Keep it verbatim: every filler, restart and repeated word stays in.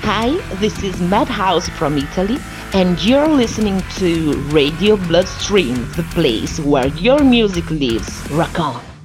Hi, this is Madhouse from Italy, and you're listening to Radio Bloodstream, the place where your music lives. Rock on!